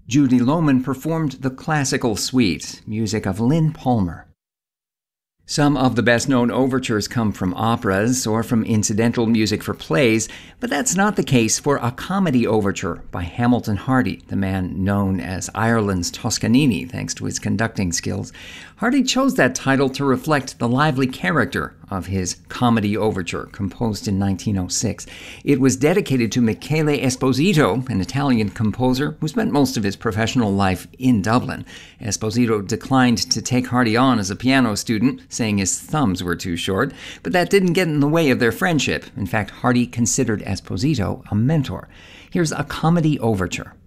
Judy Lohman performed the classical suite, music of Lynn Palmer. Some of the best-known overtures come from operas or from incidental music for plays, but that's not the case for a comedy overture by Hamilton Hardy, the man known as Ireland's Toscanini thanks to his conducting skills. Hardy chose that title to reflect the lively character of his comedy overture, composed in 1906. It was dedicated to Michele Esposito, an Italian composer who spent most of his professional life in Dublin. Esposito declined to take Hardy on as a piano student, saying his thumbs were too short, but that didn't get in the way of their friendship. In fact, Hardy considered Esposito a mentor. Here's a comedy overture.